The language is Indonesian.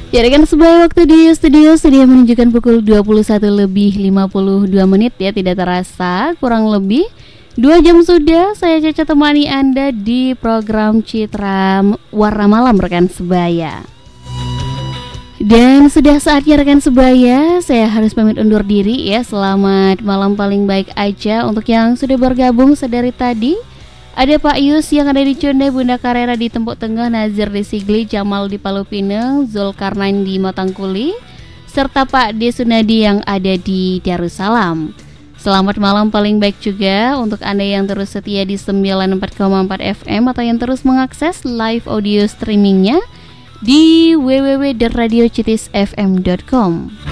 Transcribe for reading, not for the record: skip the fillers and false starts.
Ya, rekan sebaya, waktu di studio sudah menunjukkan pukul 21:52 ya, tidak terasa kurang lebih 2 jam sudah saya Caca temani Anda di program Citra Warna Malam rekan sebaya. Dan sudah saatnya rekan sebaya, saya harus pamit undur diri ya. Selamat malam paling baik aja untuk yang sudah bergabung sedari tadi. Ada Pak Yus yang ada di Conde, Bunda Karera di Tembok Tengah, Nazir di Sigli, Jamal di Palu Pineng, Zulkarnain di Matangkuli, serta Pak D. Sunadi yang ada di Darussalam. Selamat malam paling baik juga untuk Anda yang terus setia di 94,4 FM atau yang terus mengakses live audio streamingnya di www.radiocitisfm.com.